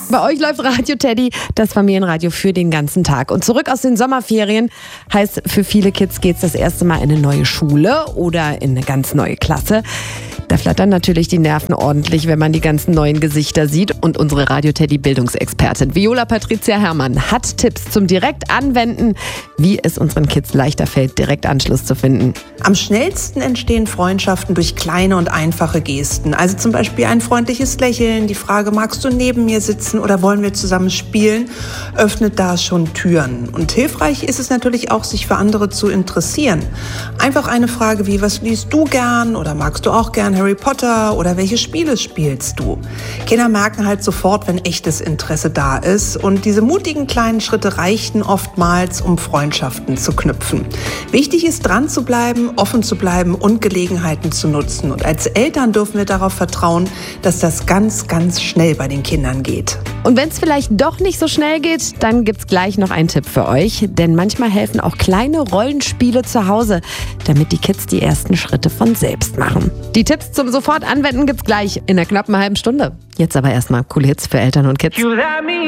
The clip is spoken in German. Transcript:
Bei euch läuft Radio Teddy, das Familienradio für den ganzen Tag. Und zurück aus den Sommerferien heißt, für viele Kids geht's das erste Mal in eine neue Schule oder in eine ganz neue Klasse. Da flattern natürlich die Nerven ordentlich, wenn man die ganzen neuen Gesichter sieht. Und unsere Radio Teddy Bildungsexpertin Viola Patricia Herrmann hat Tipps zum Direktanwenden, wie es unseren Kids leichter fällt, direkt Anschluss zu finden. Am schnellsten entstehen Freundschaften durch kleine und einfache Gesten. Also zum Beispiel ein freundliches Lächeln, die Frage, magst du neben mir sitzen oder wollen wir zusammen spielen, öffnet da schon Türen. Und hilfreich ist es natürlich auch, sich für andere zu interessieren. Einfach eine Frage wie, was liest du gern oder magst du auch gern Harry Potter oder welche Spiele spielst du? Kinder merken halt sofort, wenn echtes Interesse da ist, und diese mutigen kleinen Schritte reichen oftmals, um Freundschaften zu knüpfen. Wichtig ist, dran zu bleiben, offen zu bleiben und Gelegenheiten zu nutzen. Und als Eltern dürfen wir darauf vertrauen, dass das ganz, ganz schnell bei den Kindern geht. Und wenn es vielleicht doch nicht so schnell geht, dann gibt's gleich noch einen Tipp für euch. Denn manchmal helfen auch kleine Rollenspiele zu Hause, damit die Kids die ersten Schritte von selbst machen. Die Tipps zum Sofort-Anwenden gibt's gleich in einer knappen halben Stunde. Jetzt aber erstmal coole Hits für Eltern und Kids.